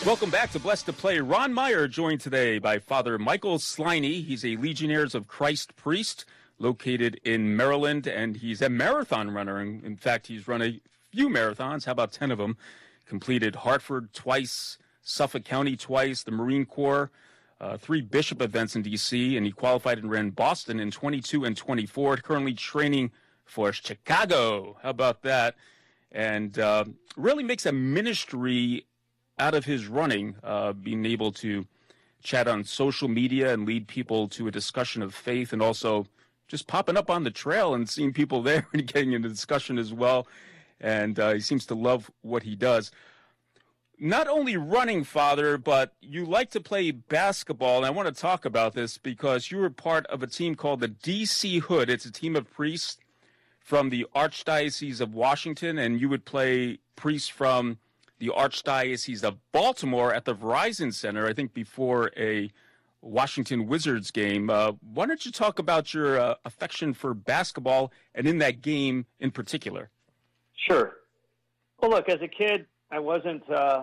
Welcome back to Blessed to Play. Ron Meyer joined today by Father Michael Sliney. He's a Legionnaires of Christ priest located in Maryland, and he's a marathon runner. In fact, he's run a few marathons. How about 10 of them? Completed Hartford twice, Suffolk County twice, the Marine Corps, 3 bishop events in D.C., and he qualified and ran Boston in 22 and 24, currently training for Chicago. How about that? And really makes a ministry out of his running, being able to chat on social media and lead people to a discussion of faith, and also just popping up on the trail and seeing people there and getting into discussion as well. And he seems to love what he does. Not only running, Father, but you like to play basketball, and I want to talk about this because you were part of a team called the D.C. Hood. It's a team of priests from the Archdiocese of Washington, and you would play priests from the Archdiocese of Baltimore at the Verizon Center, I think before a Washington Wizards game. Why don't you talk about your affection for basketball and in that game in particular? Sure. Well, look, as a kid, I wasn't a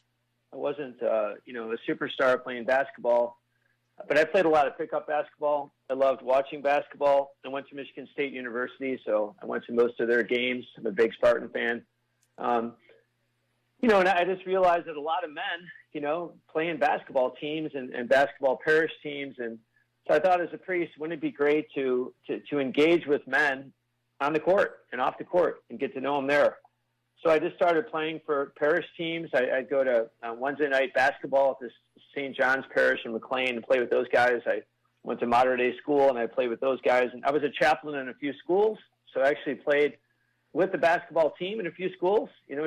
superstar playing basketball, but I played a lot of pickup basketball. I loved watching basketball. I went to Michigan State University, so I went to most of their games. I'm a big Spartan fan. And I just realized that a lot of men, playing basketball teams and basketball parish teams. And so I thought as a priest, wouldn't it be great to engage with men on the court and off the court and get to know them there? So I just started playing for parish teams. I'd go to Wednesday night basketball at this St. John's Parish in McLean and play with those guys. I went to Mater Dei school and I played with those guys. And I was a chaplain in a few schools, so I actually played with the basketball team in a few schools.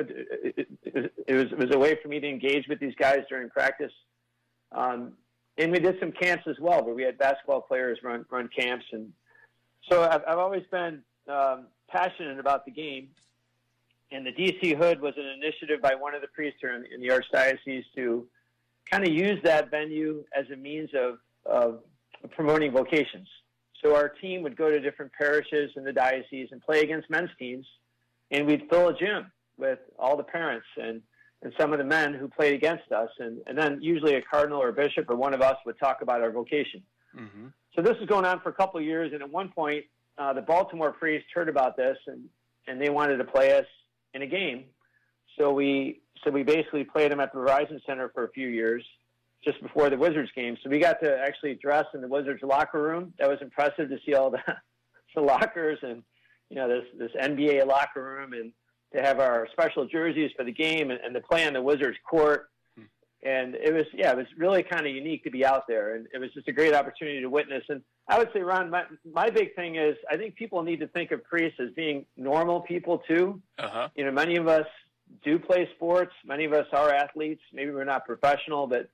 It was a way for me to engage with these guys during practice. And we did some camps as well, where we had basketball players run camps. And so I've always been passionate about the game. And the D.C. Hood was an initiative by one of the priests here in the Archdiocese to kind of use that venue as a means of promoting vocations. So our team would go to different parishes in the diocese and play against men's teams, and we'd fill a gym with all the parents and some of the men who played against us. And then usually a cardinal or a bishop or one of us would talk about our vocation. Mm-hmm. So this was going on for a couple of years, and at one point, the Baltimore priest heard about this, and they wanted to play us in a game. So we basically played them at the Verizon Center for a few years, just before the Wizards game. So we got to actually dress in the Wizards locker room. That was impressive to see all the lockers and, this NBA locker room, and to have our special jerseys for the game and to play on the Wizards court. And it was really kind of unique to be out there. And it was just a great opportunity to witness. And I would say, Ron, my big thing is I think people need to think of priests as being normal people too. Uh-huh. Many of us do play sports. Many of us are athletes. Maybe we're not professional, but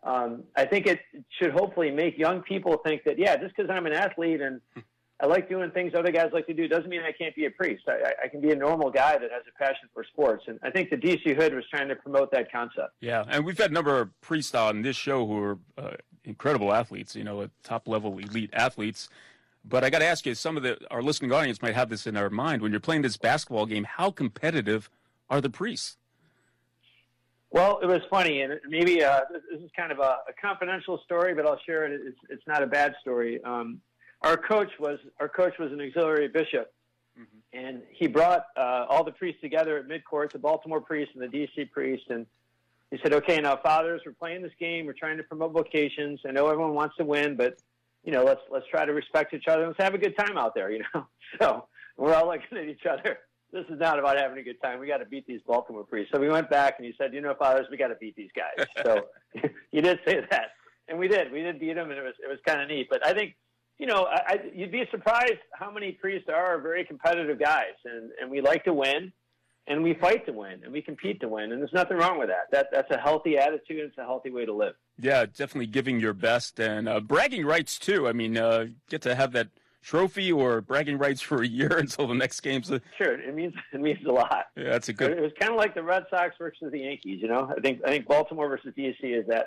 I think it should hopefully make young people think that, just because I'm an athlete and I like doing things other guys like to do doesn't mean I can't be a priest. I can be a normal guy that has a passion for sports. And I think the D.C. Hood was trying to promote that concept. Yeah, and we've had a number of priests on this show who are incredible athletes, top-level elite athletes. But I got to ask you, some of our listening audience might have this in their mind. When you're playing this basketball game, how competitive are the priests? Well, it was funny, and maybe this is kind of a confidential story, but I'll share it. It's not a bad story. Our coach was an auxiliary bishop, mm-hmm. and he brought all the priests together at midcourt, the Baltimore priest and the D.C. priest, and he said, "Okay, now fathers, we're playing this game. We're trying to promote vocations. I know everyone wants to win, but let's try to respect each other. Let's have a good time out there, So we're all looking at each other. This is not about having a good time. We got to beat these Baltimore priests." So we went back and he said, fathers, we got to beat these guys. So he did say that. And we did. We did beat them, and it was kind of neat. But I think, you'd be surprised how many priests are very competitive guys. And we like to win, and we fight to win, and we compete to win. And there's nothing wrong with that. That's a healthy attitude. It's a healthy way to live. Yeah, definitely giving your best. And bragging rights, too. I mean, get to have that trophy or bragging rights for a year until the next game. So sure, it means a lot. Yeah, that's a good. It was kind of like the Red Sox versus the Yankees. I think Baltimore versus DC is that